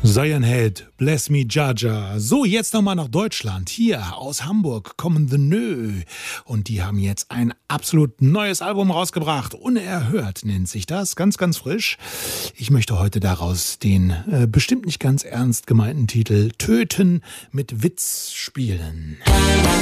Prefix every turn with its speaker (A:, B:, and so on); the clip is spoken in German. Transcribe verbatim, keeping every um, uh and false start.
A: Zion Head, Bless Me Jaja. So, jetzt nochmal nach Deutschland. Hier aus Hamburg kommen The Nö. Und die haben jetzt ein absolut neues Album rausgebracht. Unerhört nennt sich das. Ganz, ganz frisch. Ich möchte heute daraus den äh, bestimmt nicht ganz ernst gemeinten Titel Töten mit Witz spielen.